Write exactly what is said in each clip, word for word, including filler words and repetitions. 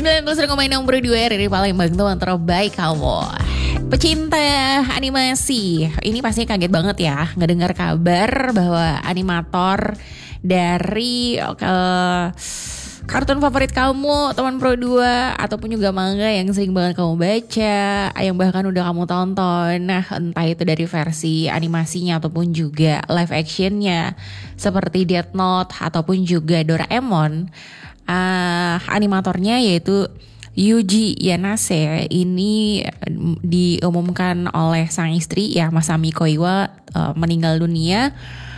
sembilan puluh satu koma enam dua R R I Palembang, teman terbaik kamu. Pecinta animasi, ini pasti kaget banget ya ngedengar kabar bahwa animator dari uh, kartun favorit kamu, teman Pro dua, ataupun juga manga yang sering banget kamu baca, yang bahkan udah kamu tonton, nah entah itu dari versi animasinya ataupun juga live actionnya seperti Death Note ataupun juga Doraemon, uh, animatornya yaitu Yuji Yanase ini diumumkan oleh sang istri ya, Masami Koiwa, uh, meninggal dunia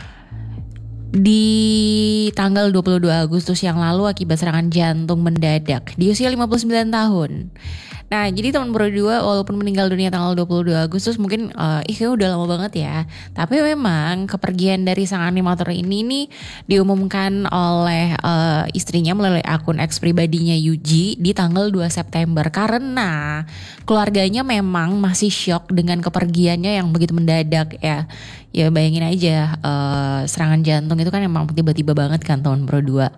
di tanggal dua puluh dua Agustus yang lalu akibat serangan jantung mendadak di usia lima puluh sembilan tahun. Nah, jadi teman Pro dua walaupun meninggal dunia tanggal dua puluh dua Agustus mungkin uh, ih kayaknya udah lama banget ya. Tapi memang kepergian dari sang animator ini nih diumumkan oleh uh, istrinya melalui akun eks pribadinya Yuji di tanggal dua September karena keluarganya memang masih syok dengan kepergiannya yang begitu mendadak ya. Ya bayangin aja uh, serangan jantung itu kan emang tiba-tiba banget kan teman Pro dua.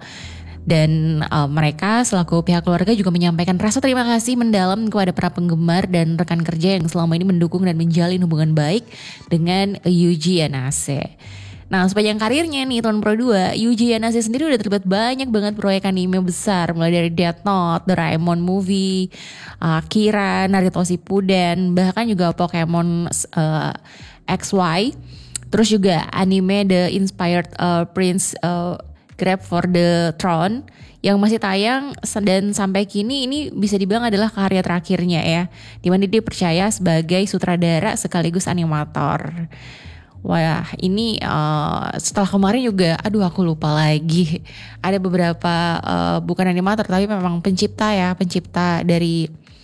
Dan uh, mereka selaku pihak keluarga juga menyampaikan rasa terima kasih mendalam kepada para penggemar dan rekan kerja yang selama ini mendukung dan menjalin hubungan baik dengan Yuji Yanase. Nah, sepanjang karirnya nih teman Pro dua, Yuji Yanase sendiri udah terlibat banyak banget proyek anime besar, mulai dari Death Note, Doraemon movie, uh, Akira, Naruto Shippuden, bahkan juga Pokemon uh, X Y, terus juga anime The Inspired uh, Prince uh, Grab for the Throne yang masih tayang dan sampai kini ini bisa dibilang adalah karya terakhirnya ya, dimana dia percaya sebagai sutradara sekaligus animator. Wah ini uh, setelah kemarin juga aduh aku lupa lagi ada beberapa uh, bukan animator tapi memang pencipta ya, pencipta dari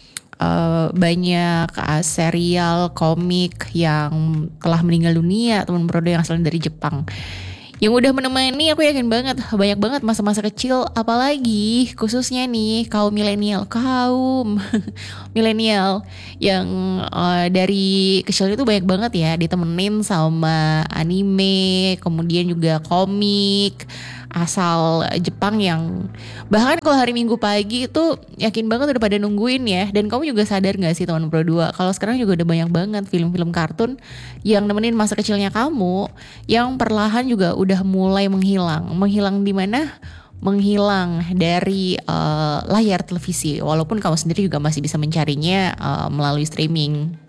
uh, banyak uh, serial komik yang telah meninggal dunia, teman Pro dua yang asal dari Jepang. Yang udah menemani aku yakin banget banyak banget masa-masa kecil, apalagi khususnya nih kaum milenial, kaum milenial yang uh, dari kecil itu banyak banget ya ditemenin sama anime, kemudian juga komik asal Jepang yang bahkan kalau hari Minggu pagi itu yakin banget udah pada nungguin ya. Dan kamu juga sadar gak sih teman Pro dua kalau sekarang juga udah banyak banget film-film kartun yang nemenin masa kecilnya kamu yang perlahan juga udah mulai menghilang. Menghilang di mana? Menghilang dari uh, layar televisi, walaupun kamu sendiri juga masih bisa mencarinya uh, melalui streaming.